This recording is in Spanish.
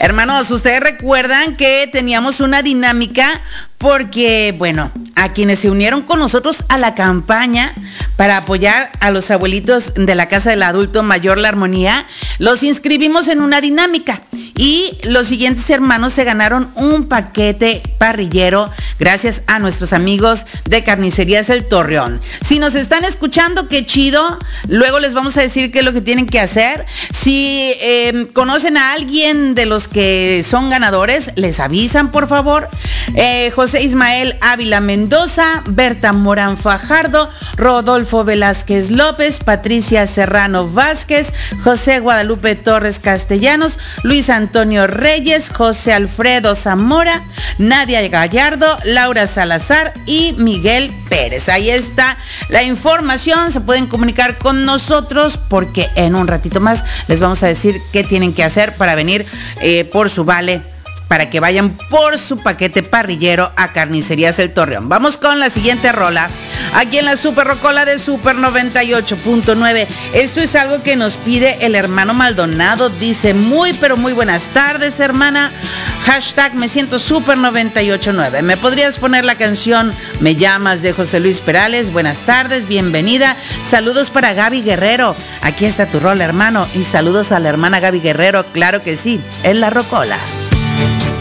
Hermanos, ustedes recuerdan que teníamos una dinámica porque, bueno, a quienes se unieron con nosotros a la campaña para apoyar a los abuelitos de la Casa del Adulto Mayor La Armonía, los inscribimos en una dinámica y los siguientes hermanos se ganaron un paquete parrillero gracias a nuestros amigos de Carnicerías El Torreón. Si nos están escuchando, qué chido, luego les vamos a decir qué es lo que tienen que hacer. Si conocen a alguien de los que son ganadores, les avisan, por favor. José Ismael Ávila Mendoza, Berta Morán Fajardo, Rodolfo Velázquez López, Patricia Serrano Vázquez, José Guadalupe Torres Castellanos, Luis Antonio Reyes, José Alfredo Zamora, Nadia Gallardo, Laura Salazar y Miguel Pérez. Ahí está la información, se pueden comunicar con nosotros porque en un ratito más les vamos a decir qué tienen que hacer para venir por su vale, para que vayan por su paquete parrillero a Carnicerías El Torreón. Vamos con la siguiente rola, aquí en la Super Rocola de Super 98.9. Esto es algo que nos pide el hermano Maldonado. Dice, muy pero muy buenas tardes, hermana. Hashtag me siento Super 98.9. ¿Me podrías poner la canción Me llamas de José Luis Perales? Buenas tardes, bienvenida. Saludos para Gaby Guerrero. Aquí está tu rola, hermano. Y saludos a la hermana Gaby Guerrero. Claro que sí, es la Rocola.